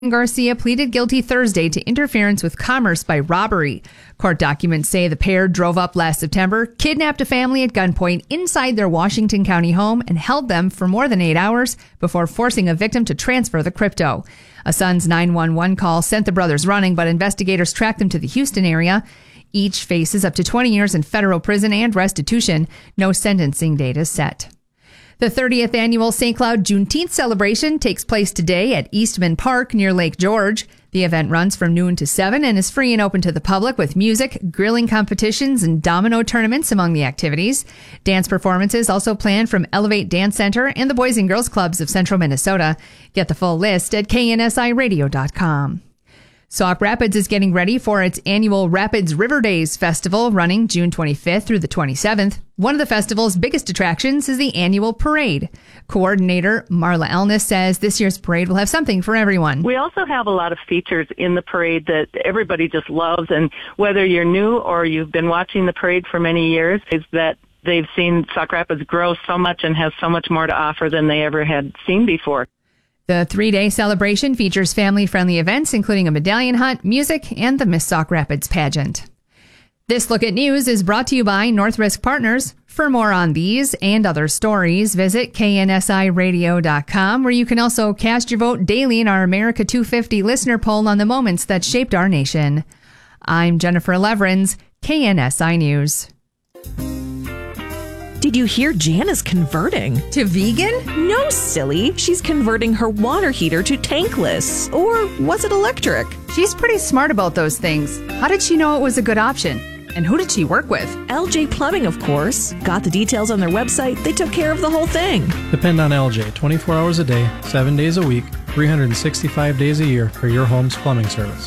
Garcia pleaded guilty Thursday to interference with commerce by robbery. Court documents say the pair drove up last September, kidnapped a family at gunpoint inside their Washington County home, and held them for more than 8 hours before forcing a victim to transfer the crypto. A son's 911 call sent the brothers running, but investigators tracked them to the Houston area. Each faces up to 20 years in federal prison and restitution. No sentencing date is set. The 30th annual St. Cloud Juneteenth celebration takes place today at Eastman Park near Lake George. The event runs from noon to 7 and is free and open to the public with music, grilling competitions, and domino tournaments among the activities. Dance performances also planned from Elevate Dance Center and the Boys and Girls Clubs of Central Minnesota. Get the full list at knsiradio.com. Sauk Rapids is getting ready for its annual Rapids River Days Festival running June 25th through the 27th. One of the festival's biggest attractions is the annual parade. Coordinator Marla Elness says this year's parade will have something for everyone. We also have a lot of features in the parade that everybody just loves, and whether you're new or you've been watching the parade for many years, is that they've seen Sauk Rapids grow so much and has so much more to offer than they ever had seen before. The 3-day celebration features family-friendly events, including a medallion hunt, music, and the Miss Sauk Rapids pageant. This Look at News is brought to you by North Risk Partners. For more on these and other stories, visit knsiradio.com, where you can also cast your vote daily in our America 250 listener poll on the moments that shaped our nation. I'm Jennifer Leverins, KNSI News. Did you hear Jan is converting? To vegan? No, silly. She's converting her water heater to tankless. Or was it electric? She's pretty smart about those things. How did she know it was a good option? And who did she work with? LJ Plumbing, of course. Got the details on their website. They took care of the whole thing. Depend on LJ 24 hours a day, 7 days a week, 365 days a year for your home's plumbing service.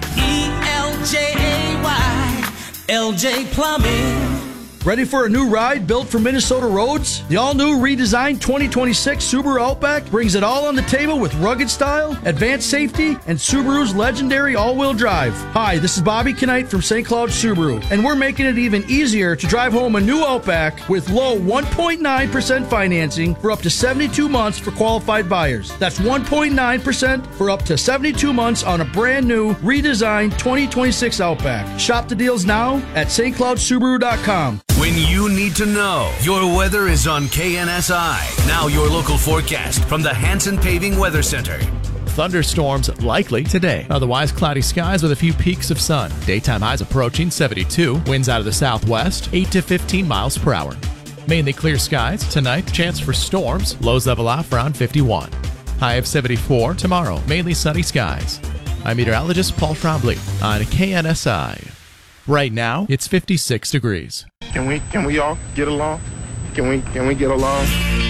ELJAY, LJ Plumbing. Ready for a new ride built for Minnesota roads? The all-new redesigned 2026 Subaru Outback brings it all on the table with rugged style, advanced safety, and Subaru's legendary all-wheel drive. Hi, this is Bobby Knight from St. Cloud Subaru, and we're making it even easier to drive home a new Outback with low 1.9% financing for up to 72 months for qualified buyers. That's 1.9% for up to 72 months on a brand new, redesigned 2026 Outback. Shop the deals now at stcloudsubaru.com. When you need to know, your weather is on KNSI. Now your local forecast from the Hanson Paving Weather Center. Thunderstorms likely today. Otherwise, cloudy skies with a few peaks of sun. Daytime highs approaching 72. Winds out of the southwest, 8 to 15 miles per hour. Mainly clear skies. Tonight, chance for storms. Lows level off around 51. High of 74. Tomorrow, mainly sunny skies. I'm meteorologist Paul Trombley on KNSI. Right now, it's 56 degrees. Can we all get along? Can we get along?